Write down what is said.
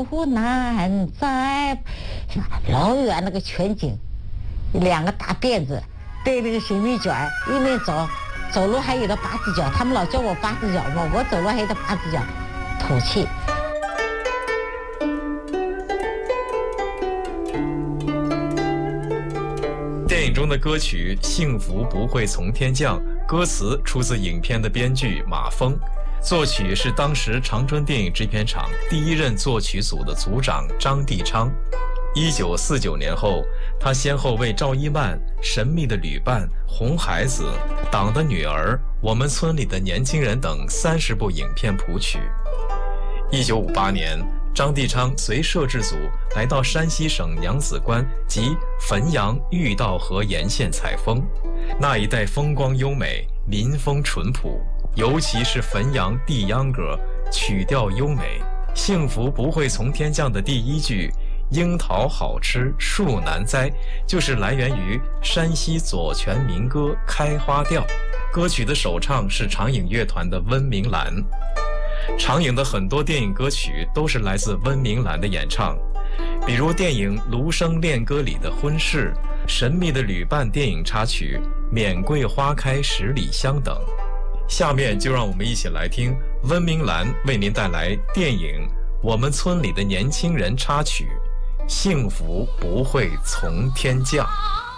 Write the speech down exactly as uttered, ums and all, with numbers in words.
路难在，老远那个全景，两个大辫子，对那个小米卷儿，一面走，走路还有点八字脚，他们老叫我八字脚嘛，我走路还有点八字脚，土气。 电影中的歌曲《幸福不会从天降》，歌词出自影片的编剧马峰，作曲是当时长春电影制片厂第一任作曲组的组长张地昌。一九四九年后，他先后为赵一曼、神秘的旅伴、红孩子、党的女儿、我们村里的年轻人等三十部影片谱曲。一九五八年，张地昌随摄制组来到山西省娘子关及汾阳玉道河沿线采风，那一带风光优美，民风淳朴，尤其是汾阳地秧歌，曲调优美。幸福不会从天降的第一句樱桃好吃树难栽，就是来源于山西左权民歌《开花调》。歌曲的首唱是长影乐团的温明兰。长影的很多电影歌曲都是来自温明兰的演唱，比如电影《芦笙恋歌》里的《婚事》，神秘的旅伴电影插曲《免桂花开十里香》等。下面就让我们一起来听温明兰为您带来电影《我们村里的年轻人》插曲《幸福不会从天降》。